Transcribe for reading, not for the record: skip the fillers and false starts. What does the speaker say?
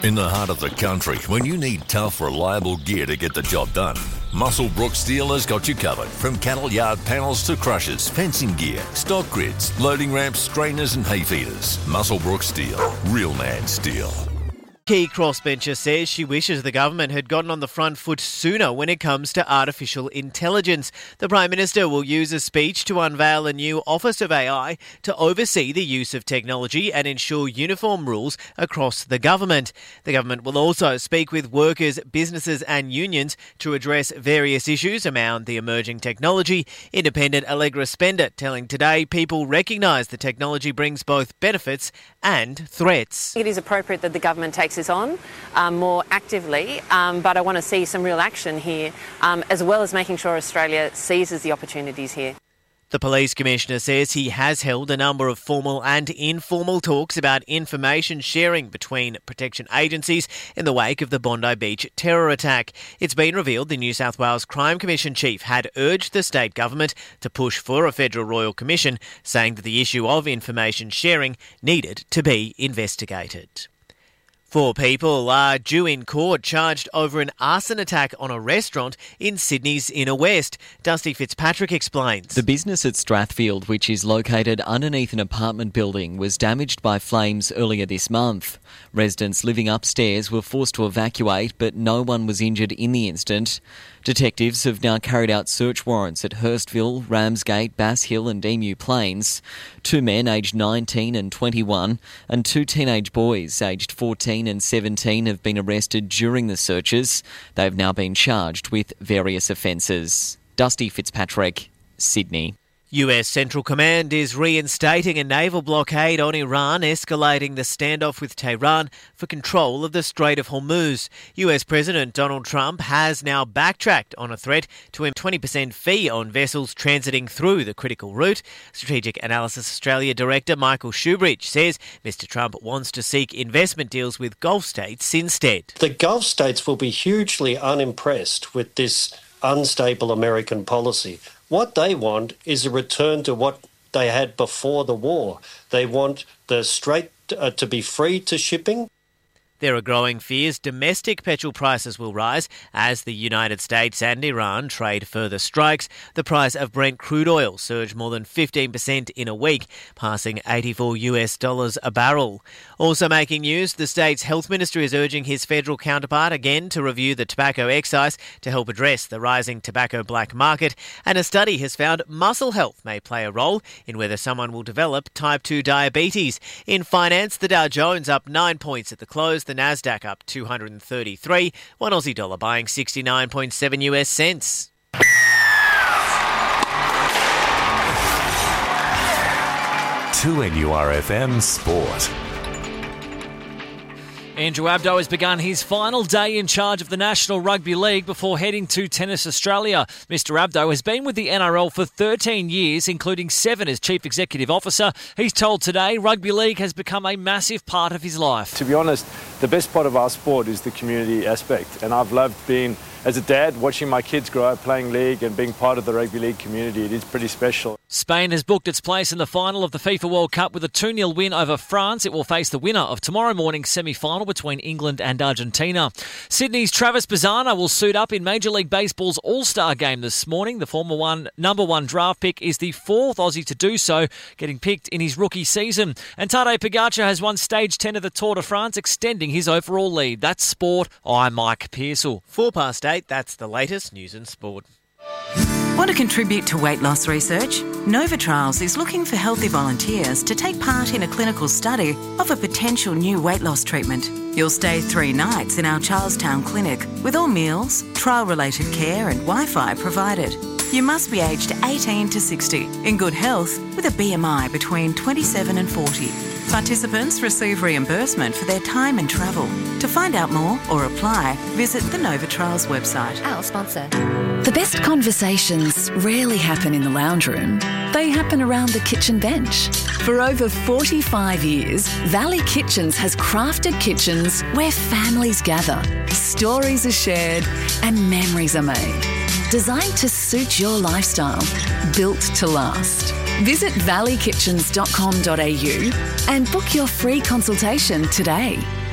In the heart of the country, when you need tough, reliable gear to get the job done, Muswellbrook Steel has got you covered. From cattle yard panels to crushers, fencing gear, stock grids, loading ramps, strainers and hay feeders. Muswellbrook Steel. Real man steel. Key crossbencher says she wishes the government had gotten on the front foot sooner when it comes to artificial intelligence. The Prime Minister will use a speech to unveil a new Office of AI to oversee the use of technology and ensure uniform rules across the government. The government will also speak with workers, businesses and unions to address various issues around the emerging technology. Independent Allegra Spender telling Today people recognise the technology brings both benefits and threats. It is appropriate that the government takes this on more actively, but I want to see some real action here, as well as making sure Australia seizes the opportunities here. The Police Commissioner says he has held a number of formal and informal talks about information sharing between protection agencies in the wake of the Bondi Beach terror attack. It's been revealed the New South Wales Crime Commission chief had urged the state government to push for a federal royal commission, saying that the issue of information sharing needed to be investigated. 4 people are due in court charged over an arson attack on a restaurant in Sydney's Inner West. Dusty Fitzpatrick explains. The business at Strathfield, which is located underneath an apartment building, was damaged by flames earlier this month. Residents living upstairs were forced to evacuate, but no one was injured in the incident. Detectives have now carried out search warrants at Hurstville, Ramsgate, Bass Hill and Emu Plains. 2 men aged 19 and 21 and 2 teenage boys aged 14 and 17 have been arrested during the searches. They have now been charged with various offences. Dusty Fitzpatrick, Sydney. US Central Command is reinstating a naval blockade on Iran, escalating the standoff with Tehran for control of the Strait of Hormuz. US President Donald Trump has now backtracked on a threat to a 20% fee on vessels transiting through the critical route. Strategic Analysis Australia Director Michael Shoebridge says Mr Trump wants to seek investment deals with Gulf states instead. The Gulf states will be hugely unimpressed with this unstable American policy. What they want is a return to what they had before the war. They want the strait to be free to shipping. There are growing fears domestic petrol prices will rise as the United States and Iran trade further strikes. The price of Brent crude oil surged more than 15% in a week, passing $84 a barrel. Also making news, the state's health minister is urging his federal counterpart again to review the tobacco excise to help address the rising tobacco black market. And a study has found muscle health may play a role in whether someone will develop type 2 diabetes. In finance, the Dow Jones up 9 points at the close. The Nasdaq up 233, one Aussie dollar buying 69.7 US cents. To NURFM Sport. Andrew Abdo has begun his final day in charge of the National Rugby League before heading to Tennis Australia. Mr Abdo has been with the NRL for 13 years, including 7 as Chief Executive Officer. He's told Today Rugby League has become a massive part of his life. To be honest, the best part of our sport is the community aspect, and I've loved being, as a dad, watching my kids grow up playing league and being part of the rugby league community. It is pretty special. Spain has booked its place in the final of the FIFA World Cup with a 2-0 win over France. It will face the winner of tomorrow morning's semi-final between England and Argentina. Sydney's Travis Bazzana will suit up in Major League Baseball's All-Star game this morning. The former number 1 draft pick is the 4th Aussie to do so, getting picked in his rookie season. And Tadej Pogacar has won stage 10 of the Tour de France, extending his overall lead. That's sport. I'm Mike Pearsall. 8:04, that's the latest news in sport. Want to contribute to weight loss research? Nova Trials is looking for healthy volunteers to take part in a clinical study of a potential new weight loss treatment. You'll stay 3 nights in our Charlestown clinic with all meals, trial-related care and Wi-Fi provided. You must be aged 18 to 60, in good health, with a BMI between 27 and 40. Participants receive reimbursement for their time and travel. To find out more or apply, visit the Nova Trials website. Our sponsor. The best conversations rarely happen in the lounge room. They happen around the kitchen bench. For over 45 years, Valley Kitchens has crafted kitchens where families gather, stories are shared, and memories are made. Designed to suit your lifestyle, built to last. Visit valley kitchens.com.au and book your free consultation today.